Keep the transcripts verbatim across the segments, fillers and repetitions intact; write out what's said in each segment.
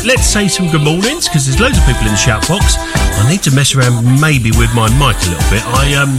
Right, let's say some good mornings, because there's loads of people in the shout box. I need to mess around maybe with my mic a little bit. I um,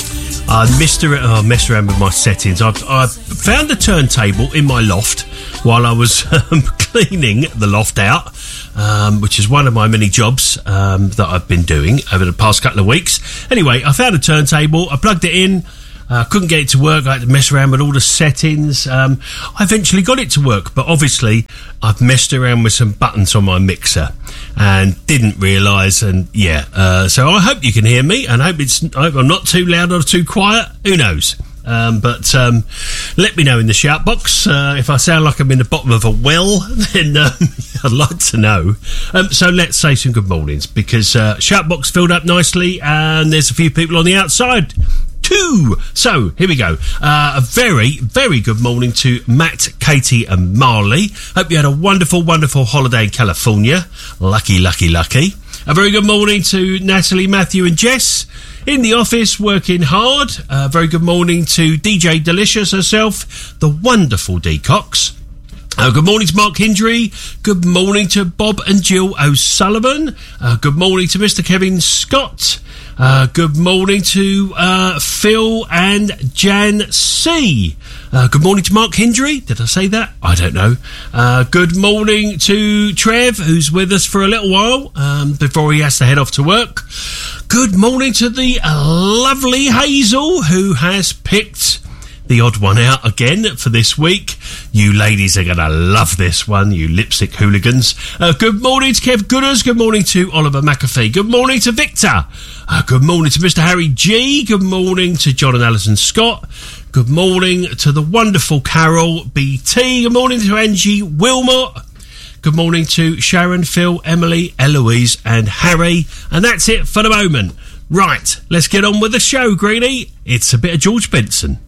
I missed ar- oh, messed around with my settings. I I found the turntable in my loft while I was um, cleaning the loft out, um, which is one of my many jobs um, that I've been doing over the past couple of weeks. Anyway, I found a turntable. I plugged it in. I uh, couldn't get it to work. I had to mess around with all the settings. Um, I eventually got it to work, but obviously I've messed around with some buttons on my mixer and didn't realise. And yeah, uh, so I hope you can hear me, and I hope it's I hope I'm not too loud or too quiet. Who knows? Um, but um, let me know in the shout box. Uh, if I sound like I'm in the bottom of a well, then um, I'd like to know. Um, so let's say some good mornings, because uh, shout box filled up nicely, and there's a few people on the outside too. So here we go. Uh, a very, very good morning to Matt, Katie and Marley. Hope you had a wonderful, wonderful holiday in California. Lucky, lucky, lucky. A very good morning to Natalie, Matthew and Jess in the office working hard. A very good morning to D J Delicious herself, the wonderful D Cox. Uh, good morning to Mark Hindry. Good morning to Bob and Jill O'Sullivan. Uh, good morning to Mister Kevin Scott. Uh, good morning to uh, Phil and Jan C. Uh, good morning to Mark Hindry. Did I say that? I don't know. Uh, good morning to Trev, who's with us for a little while um, before he has to head off to work. Good morning to the uh, lovely Hazel, who has picked the odd one out again for this week. You ladies are going to love this one, you lipstick hooligans. Uh, good morning to Kev Gooders. Good morning to Oliver McAfee. Good morning to Victor. Uh, good morning to Mister Harry G. Good morning to John and Alison Scott. Good morning to the wonderful Carol B T. Good morning to Angie Wilmot. Good morning to Sharon, Phil, Emily, Eloise and Harry. And that's it for the moment. Right, let's get on with the show, Greenie. It's a bit of George Benson.